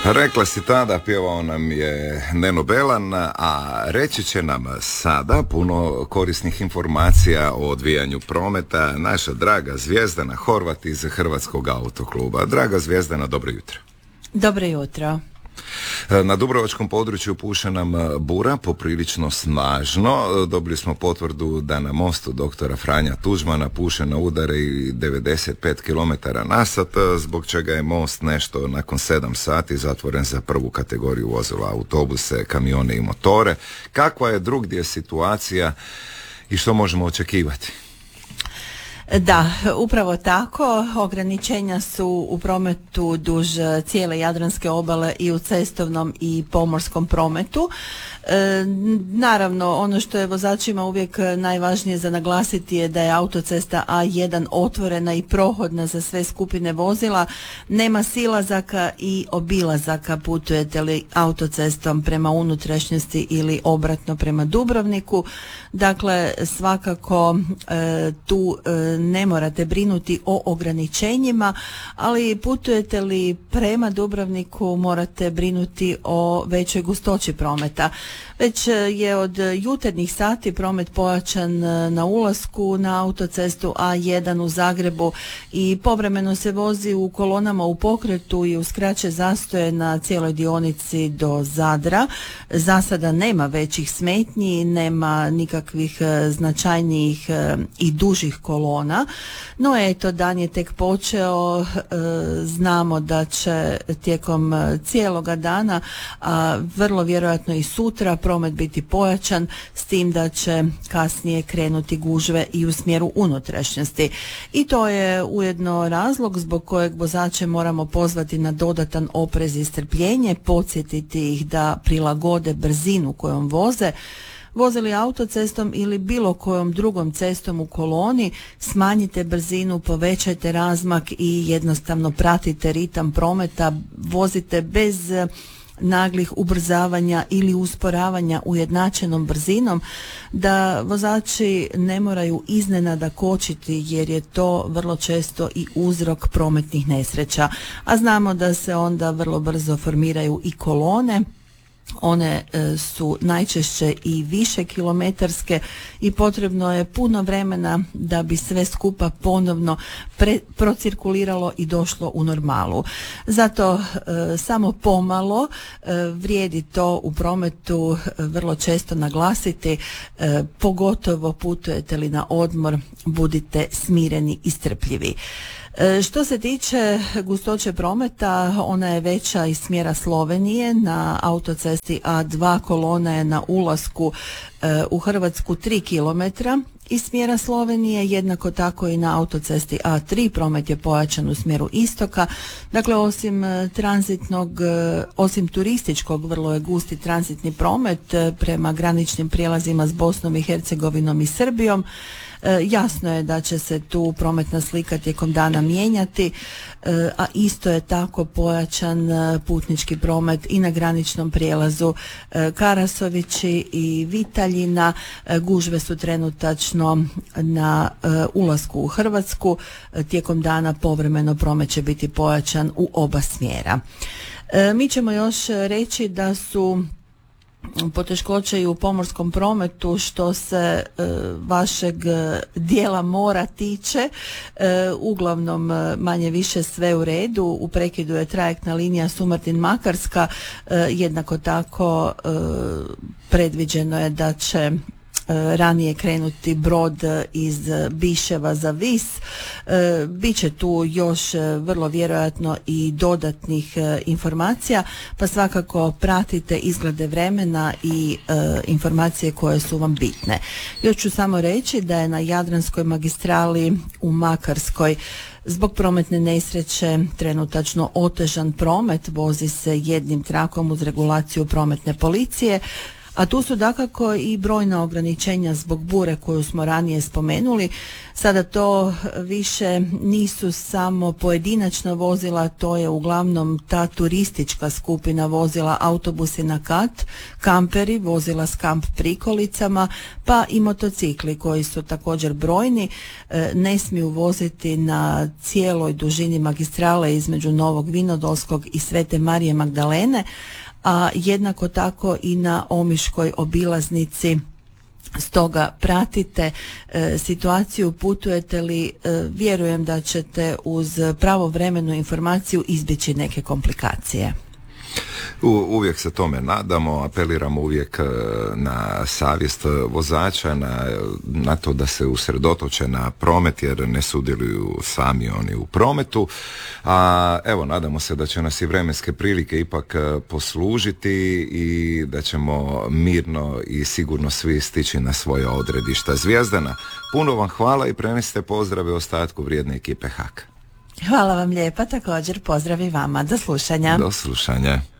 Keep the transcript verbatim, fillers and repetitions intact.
Rekla si tada, pjevao nam je Neno Belan, a reći će nam sada puno korisnih informacija o odvijanju prometa naša draga Zvjezdana Horvat iz Hrvatskog autokluba. Draga Zvjezdana, dobro jutro. Dobro jutro. Na dubrovačkom području puše nam bura, poprilično snažno. Dobili smo potvrdu da na mostu doktora Franja Tuđmana puše na udare i devedeset pet kilometara na sat, zbog čega je most nešto nakon sedam sati zatvoren za prvu kategoriju vozila, autobuse, kamione i motore. Kakva je drugdje situacija i što možemo očekivati? Da, upravo tako. Ograničenja su u prometu duž cijele Jadranske obale i u cestovnom i pomorskom prometu. E, naravno, ono što je vozačima uvijek najvažnije za naglasiti je da je autocesta A jedan otvorena i prohodna za sve skupine vozila. Nema silazaka i obilazaka putujete li autocestom prema unutrašnjosti ili obratno prema Dubrovniku. Dakle, svakako e, tu e, ne morate brinuti o ograničenjima, ali putujete li prema Dubrovniku morate brinuti o većoj gustoći prometa. Već je od jutarnjih sati promet pojačan na ulasku na autocestu A jedan u Zagrebu i povremeno se vozi u kolonama u pokretu i uz kraće zastoje na cijeloj dionici do Zadra. Za sada nema većih smetnji, nema nikakvih značajnijih i dužih kolona, no eto, dan je tek počeo, znamo da će tijekom cijeloga dana, a vrlo vjerojatno i sutra, promet biti pojačan, s tim da će kasnije krenuti gužve i u smjeru unutrašnjosti. I to je ujedno razlog zbog kojeg vozače moramo pozvati na dodatan oprez i strpljenje, podsjetiti ih da prilagode brzinu kojom voze. Vozili autocestom ili bilo kojom drugom cestom u koloni, smanjite brzinu, povećajte razmak i jednostavno pratite ritam prometa, vozite bez naglih ubrzavanja ili usporavanja ujednačenom brzinom, da vozači ne moraju iznenada kočiti jer je to vrlo često i uzrok prometnih nesreća. A znamo da se onda vrlo brzo formiraju i kolone. One e, su najčešće i više kilometarske i potrebno je puno vremena da bi sve skupa ponovno pre, procirkuliralo i došlo u normalu. Zato e, samo pomalo e, vrijedi to u prometu e, vrlo često naglasiti, e, pogotovo putujete li na odmor, budite smireni i strpljivi. Što se tiče gustoće prometa, ona je veća iz smjera Slovenije. Na autocesti A dva kolona je na ulasku e, u Hrvatsku tri kilometra iz smjera Slovenije, jednako tako i na autocesti A tri promet je pojačan u smjeru istoka. Dakle, osim tranzitnog, osim turističkog, vrlo je gusti tranzitni promet prema graničnim prijelazima s Bosnom i Hercegovinom i Srbijom. Jasno je da će se tu prometna slika tijekom dana mijenjati, a isto je tako pojačan putnički promet i na graničnom prijelazu Karasovići i Vitaljina. Gužve su trenutačno na ulasku u Hrvatsku. Tijekom dana povremeno promet će biti pojačan u oba smjera. Mi ćemo još reći da su poteškoće i u pomorskom prometu što se e, vašeg dijela mora tiče, e, uglavnom manje više sve u redu. U prekidu je trajektna linija Sumartin-Makarska, e, jednako tako e, predviđeno je da će ranije krenuti brod iz Biševa za Vis. E, Biće tu još vrlo vjerojatno i dodatnih e, informacija, pa svakako pratite izglede vremena i e, informacije koje su vam bitne. Još ću samo reći da je na Jadranskoj magistrali u Makarskoj zbog prometne nesreće trenutačno otežan promet, vozi se jednim trakom uz regulaciju prometne policije, A tu su dakako i brojna ograničenja zbog bure koju smo ranije spomenuli. Sada to više nisu samo pojedinačna vozila, to je uglavnom ta turistička skupina vozila, autobusi na kat, kamperi, vozila s kamp prikolicama, pa i motocikli koji su također brojni, ne smiju voziti na cijeloj dužini magistrale između Novog Vinodolskog i Svete Marije Magdalene, a jednako tako i na Omiškoj obilaznici. Stoga pratite e, situaciju, putujete li, e, vjerujem da ćete uz pravovremenu informaciju izbjeći neke komplikacije. U, uvijek se tome nadamo, apeliramo uvijek na savjest vozača, na, na to da se usredotoče na promet jer ne sudjeluju sami oni u prometu, a evo nadamo se da će nas i vremenske prilike ipak poslužiti i da ćemo mirno i sigurno svi stići na svoje odredišta. Zvijezdana, puno vam hvala i prenesite pozdrave ostatku vrijedne ekipe H A K. Hvala vam lijepa, također pozdrav i vama. Do slušanja. Do slušanja.